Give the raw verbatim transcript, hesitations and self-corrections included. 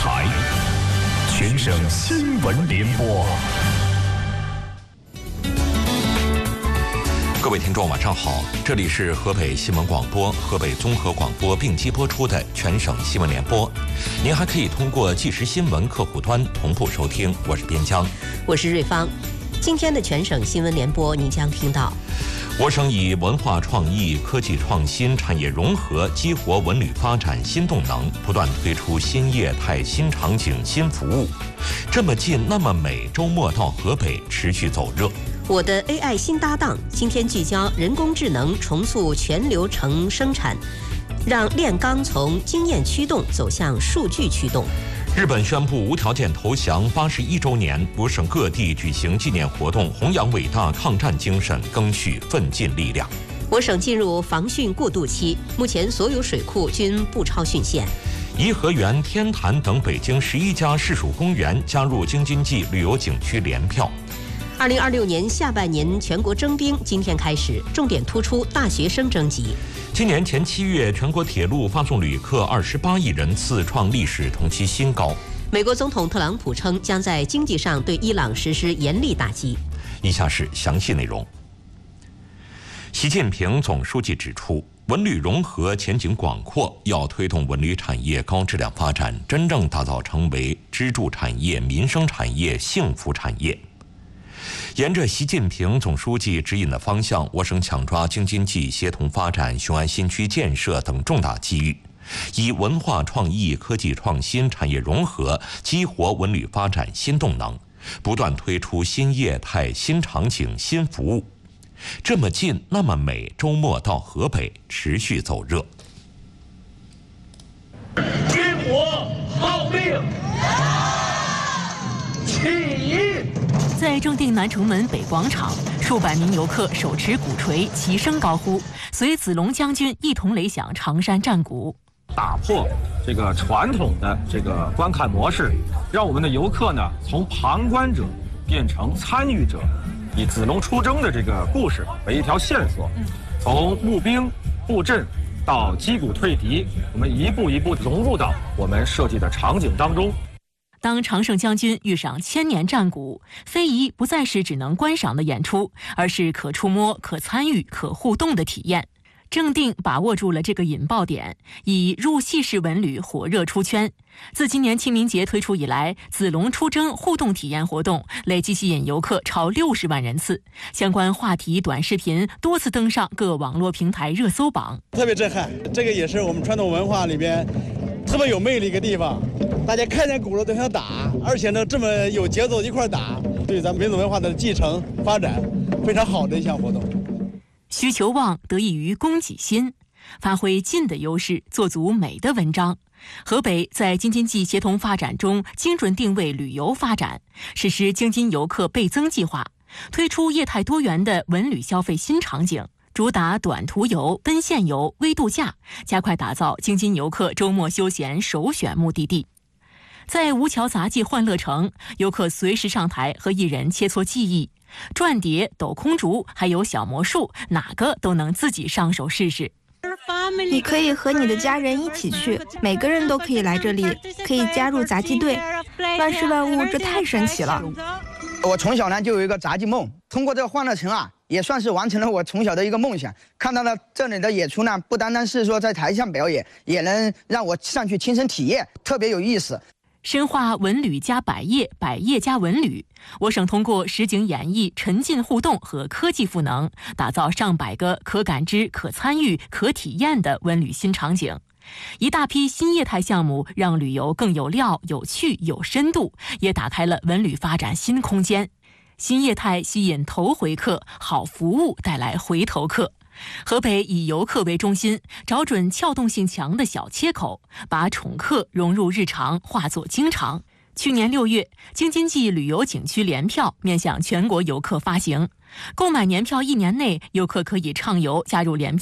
台，全省新闻联播。 各位听众晚上好，这里是河北新闻广播、河北综合广播并机播出的全省新闻联播。您还可以通过即时新闻客户端同步收听。我是边疆， 我是瑞芳。今天的全省新闻联播，您将听到： 我省以文化创意、科技创新、产业融合激活文旅发展新动能，不断推出新业态、新场景、新服务。这么近那么美，周末到河北持续走热。 我的 A I 新搭档今天聚焦人工智能重塑全流程生产，让炼钢从经验驱动走向数据驱动。 日本宣布无条件投降八十一周年，我省各地举行纪念活动，弘扬伟大抗战精神，赓续奋进力量。 我省进入防汛过渡期，目前所有水库均不超汛线。 颐和园、天坛等北京十一家市属公园加入京津冀旅游景区联票。 二零二六年下半年全国征兵今天开始，重点突出大学生征集。 今年前七月，全国铁路发送旅客二十八亿人次，创历史同期新高。 美国总统特朗普称将在经济上对伊朗实施严厉打击。 以下是详细内容。习近平总书记指出，文旅融合前景广阔，要推动文旅产业高质量发展，真正打造成为支柱产业、民生产业、幸福产业。沿着习近平总书记指引的方向，我省抢抓京津冀协同发展、雄安新区建设等重大机遇，以文化创意、科技创新、产业融合激活文旅发展新动能，不断推出新业态、新场景、新服务。这么近那么美，周末到河北持续走热。 军火号令起义。 在正定南城门北广场，数百名游客手持鼓槌，齐声高呼，随子龙将军一同擂响常山战鼓， 打破这个传统的这个观看模式，让我们的游客呢从旁观者变成参与者，以子龙出征的这个故事为一条线索，从募兵布阵到击鼓退敌，我们一步一步融入到我们设计的场景当中。 当常胜将军遇上千年战鼓，非遗不再是只能观赏的演出，而是可触摸、可参与、可互动的体验。正定把握住了这个引爆点，以入戏式文旅火热出圈。自今年清明节推出以来，子龙出征互动体验活动累计吸引游客超六十万人次，相关话题短视频多次登上各网络平台热搜榜， 特别震撼。这个也是我们传统文化里边特别有魅力一个地方，大家看见鼓了都想打，而且呢这么有节奏一块打，对咱们民族文化的继承发展非常好的一项活动。 需求旺得益于供给新，发挥近的优势，做足美的文章。河北在京津冀协同发展中精准定位旅游发展，实施京津游客倍增计划，推出业态多元的文旅消费新场景，主打短途游、奔现游、微度假，加快打造京津游客周末休闲首选目的地。在吴桥杂技欢乐城，游客随时上台和艺人切磋技艺，转碟、抖空竹，还有小魔术，哪个都能自己上手试试。 你可以和你的家人一起去，每个人都可以来这里，可以加入杂技队，万事万物，这太神奇了。 我从小呢就有一个杂技梦，通过这个欢乐城啊，也算是完成了我从小的一个梦想。看到了这里的演出呢，不单单是说在台上表演，也能让我上去亲身体验，特别有意思。 深化文旅加百业，百业加文旅，我省通过实景演绎、沉浸互动和科技赋能，打造上百个可感知、可参与、可体验的文旅新场景。一大批新业态项目让旅游更有料、有趣、有深度，也打开了文旅发展新空间。新业态吸引头回客，好服务带来回头客。河北以游客为中心，找准撬动性强的小切口，把宠客融入日常，化作经常。去年六月，京津冀旅游景区联票面向全国游客发行，购买年票一年内，游客可以畅游加入联票。